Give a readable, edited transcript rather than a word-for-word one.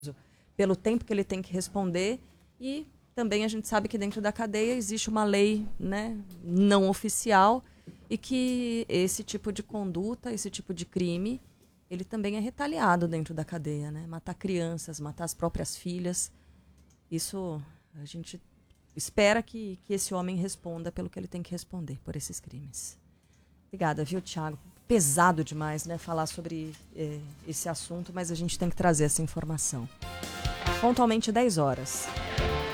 pelo tempo que ele tem que responder. E também a gente sabe que dentro da cadeia existe uma lei, né, não oficial, e que esse tipo de conduta, esse tipo de crime, ele também é retaliado dentro da cadeia, né? Matar crianças, matar as próprias filhas. Isso a gente espera que esse homem responda pelo que ele tem que responder por esses crimes. Obrigada, viu, Thiago? Pesado demais, né, falar sobre esse assunto, mas a gente tem que trazer essa informação. Pontualmente 10 horas.